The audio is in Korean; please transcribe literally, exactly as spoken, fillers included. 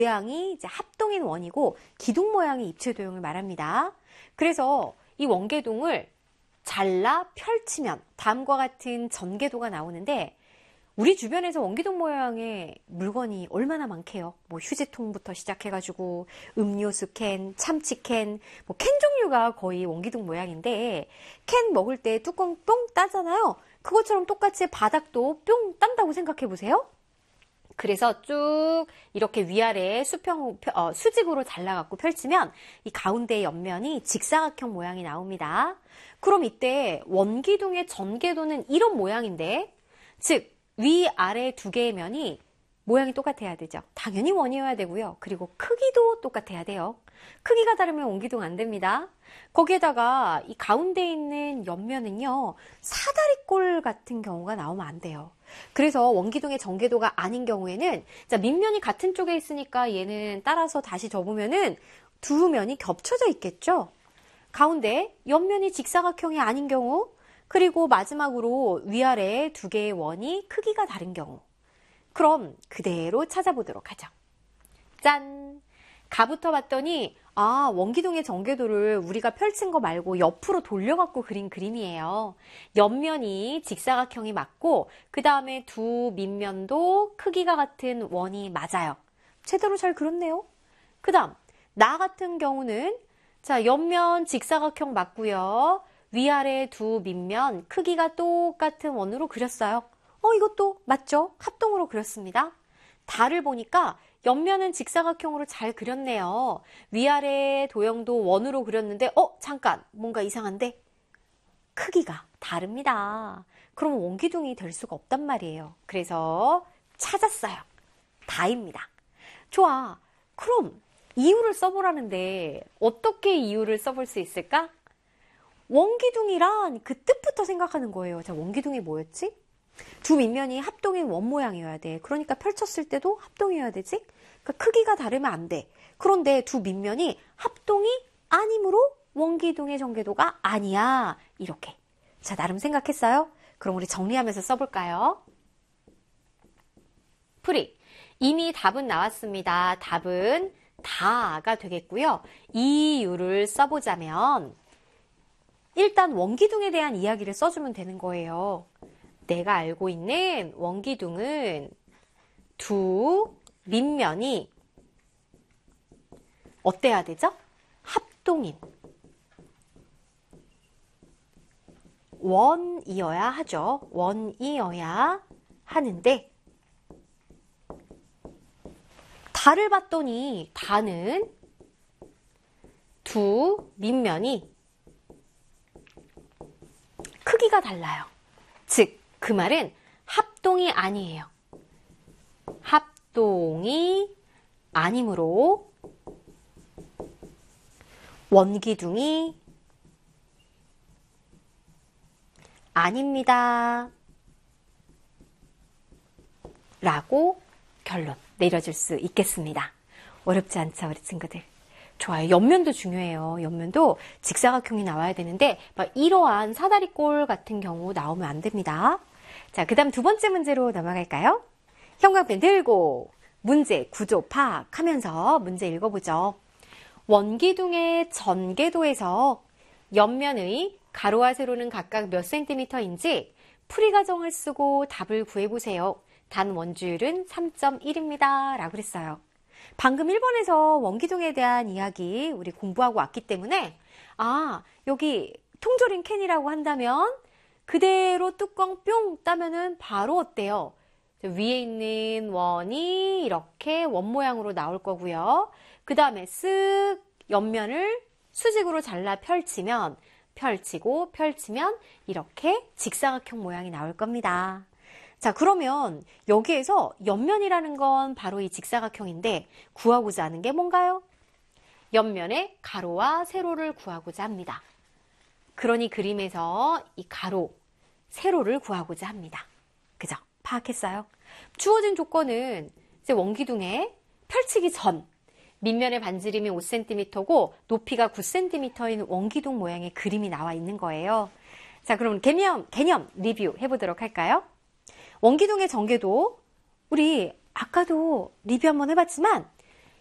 모양이 이제 합동인 원이고 기둥 모양이 입체 도형을 말합니다. 그래서 이 원계동을 잘라 펼치면 다음과 같은 전개도가 나오는데 우리 주변에서 원기둥 모양의 물건이 얼마나 많게요. 뭐 휴지통부터 시작해가지고 음료수 캔, 참치 캔, 뭐 캔 종류가 거의 원기둥 모양인데 캔 먹을 때 뚜껑 뿅 따잖아요. 그것처럼 똑같이 바닥도 뿅 딴다고 생각해 보세요. 그래서 쭉 이렇게 위아래 수평, 어, 수직으로 잘라갖고 펼치면 이 가운데 옆면이 직사각형 모양이 나옵니다. 그럼 이때 원기둥의 전개도는 이런 모양인데 즉 위아래 두 개의 면이 모양이 똑같아야 되죠. 당연히 원이어야 되고요. 그리고 크기도 똑같아야 돼요. 크기가 다르면 원기둥 안 됩니다. 거기에다가 이 가운데 있는 옆면은요. 사다리꼴 같은 경우가 나오면 안 돼요. 그래서 원기둥의 전개도가 아닌 경우에는 자, 밑면이 같은 쪽에 있으니까 얘는 따라서 다시 접으면은 두 면이 겹쳐져 있겠죠. 가운데 옆면이 직사각형이 아닌 경우 그리고 마지막으로 위아래 두 개의 원이 크기가 다른 경우 그럼 그대로 찾아보도록 하죠. 짠! 가부터 봤더니 아 원기둥의 전개도를 우리가 펼친 거 말고 옆으로 돌려갖고 그린 그림이에요. 옆면이 직사각형이 맞고 그 다음에 두 밑면도 크기가 같은 원이 맞아요. 제대로 잘 그렸네요. 그 다음 나 같은 경우는 자 옆면 직사각형 맞고요. 위아래 두 밑면 크기가 똑같은 원으로 그렸어요. 어 이것도 맞죠? 합동으로 그렸습니다. 다를 보니까 옆면은 직사각형으로 잘 그렸네요. 위아래 도형도 원으로 그렸는데 어 잠깐 뭔가 이상한데 크기가 다릅니다. 그러면 원기둥이 될 수가 없단 말이에요. 그래서 찾았어요. 다입니다. 좋아. 그럼 이유를 써보라는데 어떻게 이유를 써볼 수 있을까? 원기둥이란 그 뜻부터 생각하는 거예요. 자, 원기둥이 뭐였지? 두 밑면이 합동인 원 모양이어야 돼. 그러니까 펼쳤을 때도 합동이어야 되지? 그러니까 크기가 다르면 안 돼. 그런데 두 밑면이 합동이 아니므로 원기둥의 전개도가 아니야. 이렇게. 자, 나름 생각했어요? 그럼 우리 정리하면서 써볼까요? 풀이. 이미 답은 나왔습니다. 답은 다가 되겠고요. 이유를 써보자면 일단 원기둥에 대한 이야기를 써주면 되는 거예요. 내가 알고 있는 원기둥은 두 밑면이 어때야 되죠? 합동인 원이어야 하죠. 원이어야 하는데 다를 봤더니 다는 두 밑면이 크기가 달라요. 즉, 그 말은 합동이 아니에요. 합동이 아니므로 원기둥이 아닙니다. 라고 결론 내려줄 수 있겠습니다. 어렵지 않죠, 우리 친구들? 좋아요. 옆면도 중요해요. 옆면도 직사각형이 나와야 되는데 막 이러한 사다리꼴 같은 경우 나오면 안 됩니다. 자, 그 다음 두 번째 문제로 넘어갈까요? 형광펜 들고 문제 구조 파악하면서 문제 읽어보죠. 원기둥의 전개도에서 옆면의 가로와 세로는 각각 몇 센티미터인지 풀이 가정을 쓰고 답을 구해보세요. 단 원주율은 삼 점 일입니다. 라고 그랬어요. 방금 일 번에서 원기둥에 대한 이야기 우리 공부하고 왔기 때문에 아 여기 통조림 캔이라고 한다면 그대로 뚜껑 뿅 따면은 바로 어때요? 위에 있는 원이 이렇게 원 모양으로 나올 거고요. 그 다음에 쓱 옆면을 수직으로 잘라 펼치면 펼치고 펼치면 이렇게 직사각형 모양이 나올 겁니다. 자, 그러면 여기에서 옆면이라는 건 바로 이 직사각형인데 구하고자 하는 게 뭔가요? 옆면의 가로와 세로를 구하고자 합니다. 그러니 그림에서 이 가로, 세로를 구하고자 합니다. 그죠? 파악했어요? 주어진 조건은 이제 원기둥에 펼치기 전 밑면의 반지름이 오 센티미터고 높이가 구 센티미터인 원기둥 모양의 그림이 나와 있는 거예요. 자, 그럼 개념, 개념 리뷰 해보도록 할까요? 원기둥의 전개도 우리 아까도 리뷰 한번 해봤지만